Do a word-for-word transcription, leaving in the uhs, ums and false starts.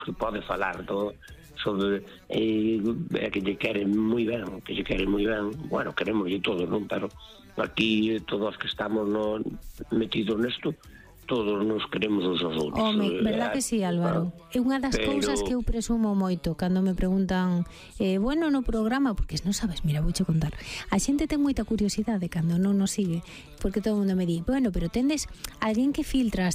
que pode falar do, sobre eh, que lle queren moi ben, que lle queren moi ben, bueno, queremos de todo, non? Pero aquí todos que estamos no, metidos nesto, todos nos queremos uns aos outros. Home, verdad que sí, Álvaro? É unha das Pero... cousas que eu presumo moito cando me preguntan eh, bueno, no programa, porque non sabes, mira, vouche contar, a xente ten moita curiosidade cando non nos sigue, porque todo o mundo me di, bueno, pero tendes alguén que filtra as